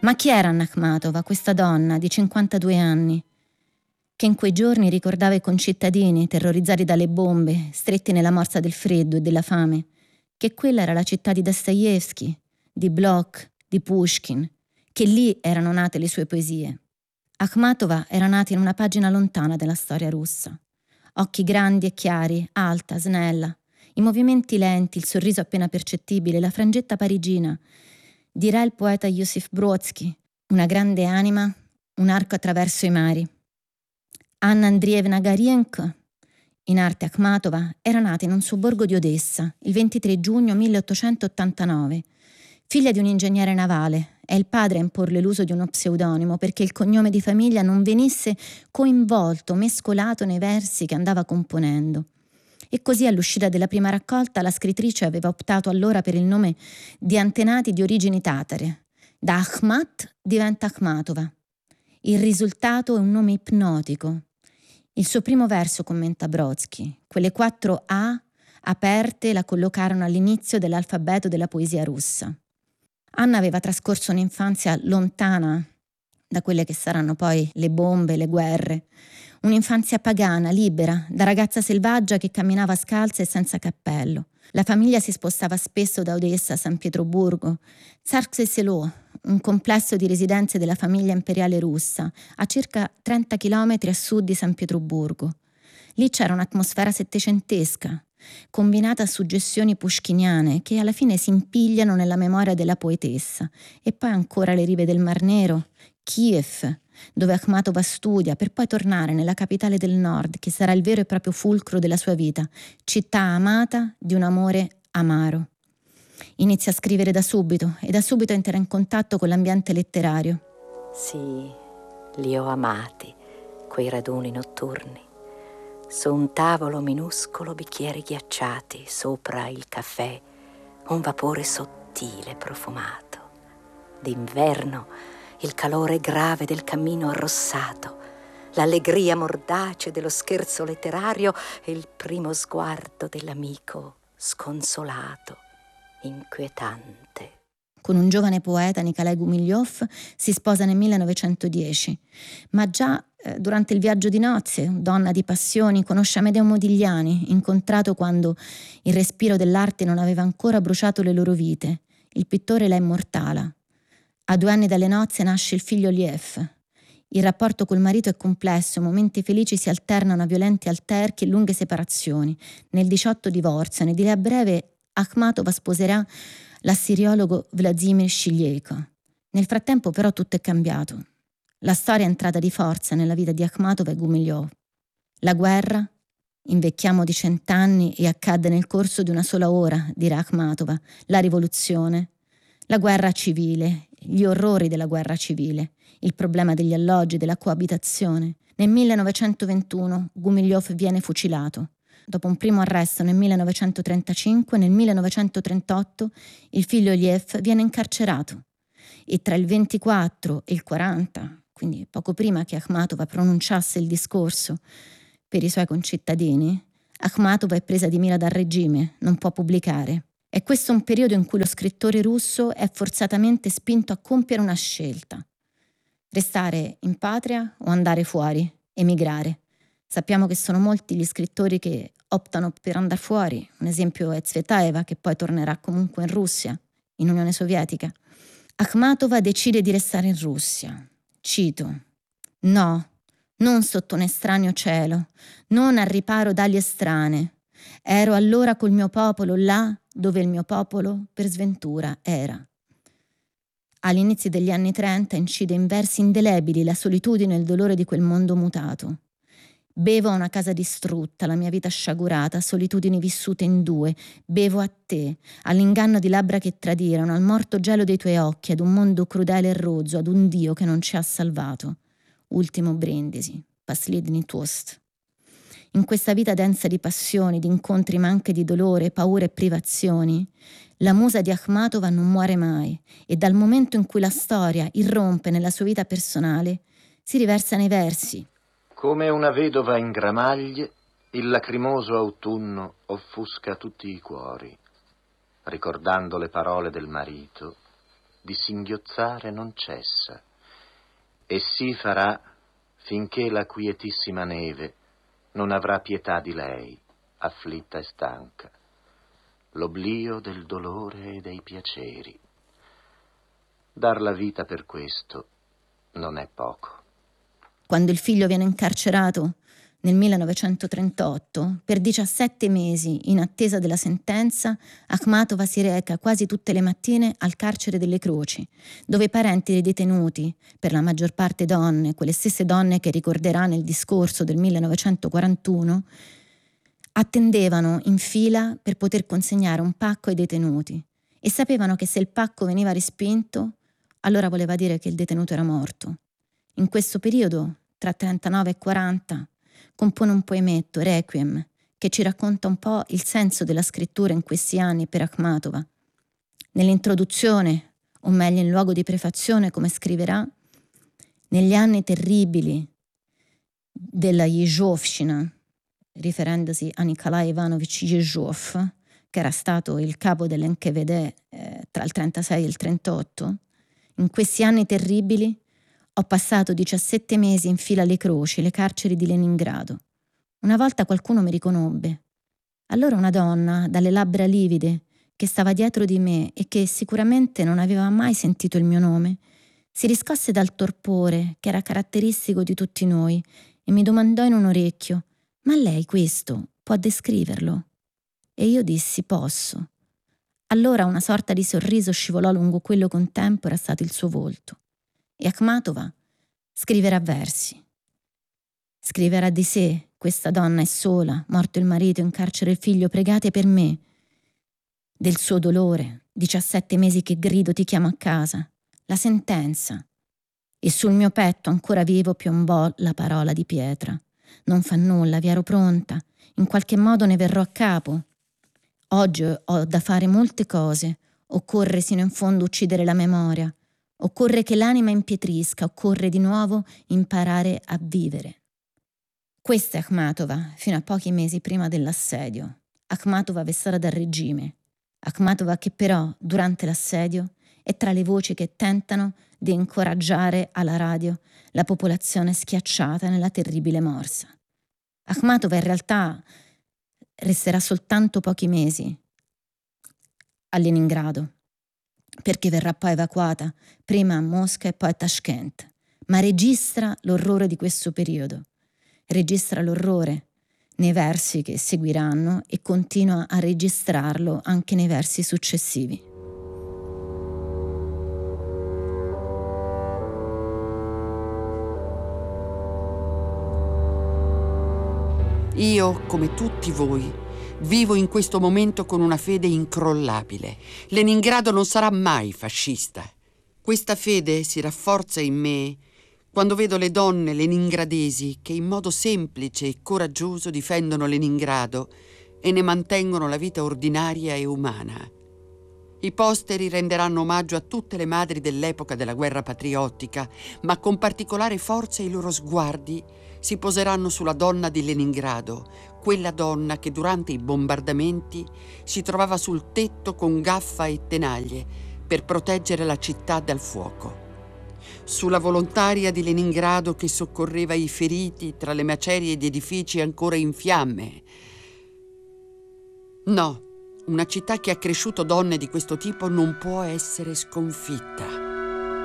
Ma chi era Anna Akhmatova, questa donna di 52 anni, che in quei giorni ricordava i concittadini terrorizzati dalle bombe, stretti nella morsa del freddo e della fame, che quella era la città di Dostoevskij, di Blok, di Pushkin, che lì erano nate le sue poesie. Akhmatova era nata in una pagina lontana della storia russa. Occhi grandi e chiari, alta, snella, i movimenti lenti, il sorriso appena percettibile, la frangetta parigina. Dirà il poeta Iosif Brodsky, una grande anima, un arco attraverso i mari. Anna Andreevna Garienko, in arte Akhmatova, era nata in un sobborgo di Odessa il 23 giugno 1889. Figlia di un ingegnere navale, è il padre a imporle l'uso di uno pseudonimo perché il cognome di famiglia non venisse coinvolto, mescolato nei versi che andava componendo. E così all'uscita della prima raccolta la scrittrice aveva optato allora per il nome di antenati di origini tatare. Da Akhmat diventa Akhmatova. Il risultato è un nome ipnotico. Il suo primo verso, commenta Brodsky, quelle 4 A aperte la collocarono all'inizio dell'alfabeto della poesia russa. Anna aveva trascorso un'infanzia lontana da quelle che saranno poi le bombe, le guerre. Un'infanzia pagana, libera, da ragazza selvaggia che camminava scalza e senza cappello. La famiglia si spostava spesso da Odessa a San Pietroburgo. Tsarskoye Selo, un complesso di residenze della famiglia imperiale russa, a circa 30 chilometri a sud di San Pietroburgo. Lì c'era un'atmosfera settecentesca, combinata a suggestioni pushkiniane che alla fine si impigliano nella memoria della poetessa. E poi ancora le rive del Mar Nero, Kiev, dove Akhmatova studia, per poi tornare nella capitale del nord, che sarà il vero e proprio fulcro della sua vita, città amata di un amore amaro. Inizia a scrivere da subito e da subito entra in contatto con l'ambiente letterario. Sì, li ho amati, quei raduni notturni. Su un tavolo minuscolo, bicchieri ghiacciati, sopra il caffè, un vapore sottile, profumato. D'inverno, il calore grave del cammino arrossato, l'allegria mordace dello scherzo letterario e il primo sguardo dell'amico sconsolato, inquietante. Con un giovane poeta, Nikolai Gumilyov, si sposa nel 1910, ma già durante il viaggio di nozze, donna di passioni, conosce Amedeo Modigliani, incontrato quando il respiro dell'arte non aveva ancora bruciato le loro vite. Il pittore la immortala. A 2 anni dalle nozze nasce il figlio Liev. Il rapporto col marito è complesso, i momenti felici si alternano a violenti alterchi e lunghe separazioni. Nel 18 divorziano e di lì a breve Akhmatova sposerà l'assiriologo Vladimir Shilyeiko. Nel frattempo però tutto è cambiato. La storia è entrata di forza nella vita di Akhmatova e Gumilyov. La guerra, invecchiamo di 100 anni e accadde nel corso di una sola ora, dirà Akhmatova. La rivoluzione, la guerra civile, gli orrori della guerra civile, il problema degli alloggi, della coabitazione. Nel 1921 Gumilyov viene fucilato. Dopo un primo arresto nel 1935, nel 1938 il figlio Liev viene incarcerato e tra il 24 e il 40, quindi poco prima che Akhmatova pronunciasse il discorso per i suoi concittadini, Akhmatova è presa di mira dal regime, non può pubblicare. È questo un periodo in cui lo scrittore russo è forzatamente spinto a compiere una scelta: restare in patria o andare fuori, emigrare. Sappiamo che sono molti gli scrittori che optano per andare fuori. Un esempio è Tsvetaeva, che poi tornerà comunque in Russia, in Unione Sovietica. Akhmatova decide di restare in Russia. Cito: «No, non sotto un estraneo cielo, non al riparo d'ali estranee. Ero allora col mio popolo là dove il mio popolo per sventura era». Agli inizi degli anni 30 incide in versi indelebili la solitudine e il dolore di quel mondo mutato. Bevo a una casa distrutta, la mia vita sciagurata, solitudini vissute in 2. Bevo a te, all'inganno di labbra che tradirono, al morto gelo dei tuoi occhi, ad un mondo crudele e rozzo, ad un Dio che non ci ha salvato. Ultimo brindisi, Последний toast. In questa vita densa di passioni, di incontri ma anche di dolore, paure e privazioni, la musa di Akhmatova non muore mai e dal momento in cui la storia irrompe nella sua vita personale si riversa nei versi. Come una vedova in gramaglie, il lacrimoso autunno offusca tutti i cuori, ricordando le parole del marito, di singhiozzare non cessa, e sì farà finché la quietissima neve non avrà pietà di lei, afflitta e stanca, l'oblio del dolore e dei piaceri. Dar la vita per questo non è poco. Quando il figlio viene incarcerato nel 1938, per 17 mesi in attesa della sentenza, Akhmatova si reca quasi tutte le mattine al carcere delle Croci, dove i parenti dei detenuti, per la maggior parte donne, quelle stesse donne che ricorderà nel discorso del 1941, attendevano in fila per poter consegnare un pacco ai detenuti e sapevano che se il pacco veniva respinto, allora voleva dire che il detenuto era morto. In questo periodo, tra 39 e 40, compone un poemetto, Requiem, che ci racconta un po' il senso della scrittura in questi anni per Akhmatova. Nell'introduzione, o meglio in luogo di prefazione, come scriverà, negli anni terribili della Jezhovshchina, riferendosi a Nikolai Ivanovich Jezhov, che era stato il capo dell'NKVD tra il 36 e il 38, in questi anni terribili ho passato 17 mesi in fila alle Croci, le carceri di Leningrado. Una volta qualcuno mi riconobbe. Allora una donna, dalle labbra livide, che stava dietro di me e che sicuramente non aveva mai sentito il mio nome, si riscosse dal torpore che era caratteristico di tutti noi e mi domandò in un orecchio: «Ma lei questo può descriverlo?» E io dissi: «Posso». Allora una sorta di sorriso scivolò lungo quello che un tempo era stato il suo volto. E Akhmatova scriverà versi. Scriverà di sé: «Questa donna è sola, morto il marito, in carcere il figlio, pregate per me». Del suo dolore, 17 mesi che grido ti chiamo a casa, la sentenza. E sul mio petto ancora vivo piombò la parola di pietra. Non fa nulla, vi ero pronta, in qualche modo ne verrò a capo. Oggi ho da fare molte cose, occorre sino in fondo uccidere la memoria, occorre che l'anima impietrisca, occorre di nuovo imparare a vivere. Questa è Akhmatova, fino a pochi mesi prima dell'assedio. Akhmatova vessata dal regime. Akhmatova che però, durante l'assedio, è tra le voci che tentano di incoraggiare alla radio la popolazione schiacciata nella terribile morsa. Akhmatova in realtà resterà soltanto pochi mesi a Leningrado, perché verrà poi evacuata prima a Mosca e poi a Tashkent, ma registra l'orrore di questo periodo, registra l'orrore nei versi che seguiranno e continua a registrarlo anche nei versi successivi. Io, come tutti voi, vivo in questo momento con una fede incrollabile. Leningrado non sarà mai fascista. Questa fede si rafforza in me quando vedo le donne leningradesi che in modo semplice e coraggioso difendono Leningrado e ne mantengono la vita ordinaria e umana. I posteri renderanno omaggio a tutte le madri dell'epoca della guerra patriottica, ma con particolare forza i loro sguardi si poseranno sulla donna di Leningrado, quella donna che durante i bombardamenti si trovava sul tetto con gaffa e tenaglie per proteggere la città dal fuoco. Sulla volontaria di Leningrado che soccorreva i feriti tra le macerie di edifici ancora in fiamme. No, una città che ha cresciuto donne di questo tipo non può essere sconfitta.